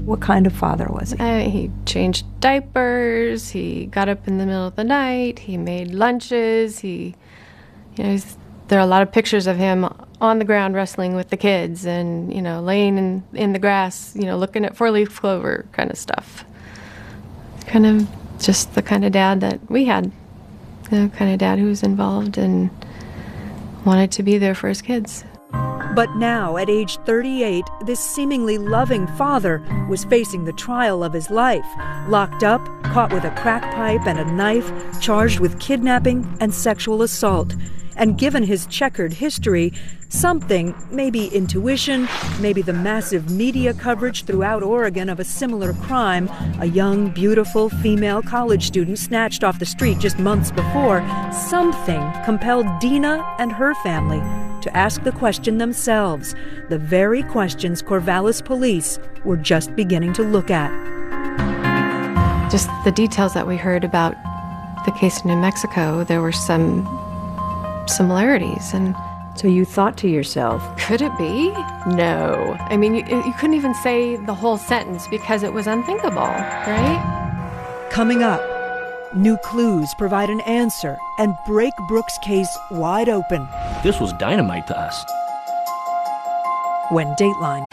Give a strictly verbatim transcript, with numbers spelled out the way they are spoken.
What kind of father was he? Uh, he changed diapers, he got up in the middle of the night, he made lunches, he, you know, he's, there are a lot of pictures of him on the ground wrestling with the kids and, you know, laying in, in the grass, you know, looking at four-leaf clover kind of stuff. Kind of just the kind of dad that we had, the kind of dad who was involved and wanted to be there for his kids. But now, at age thirty-eight, this seemingly loving father was facing the trial of his life, locked up, caught with a crack pipe and a knife, charged with kidnapping and sexual assault. And given his checkered history, something, maybe intuition, maybe the massive media coverage throughout Oregon of a similar crime, a young, beautiful female college student snatched off the street just months before, something compelled Dina and her family to ask the question themselves, the very questions Corvallis police were just beginning to look at. Just the details that we heard about the case in New Mexico, there were some similarities. And so you thought to yourself, could it be? No. I mean, you, you couldn't even say the whole sentence because it was unthinkable, right? Coming up, new clues provide an answer and break Brooks' case wide open. This was dynamite to us. When Dateline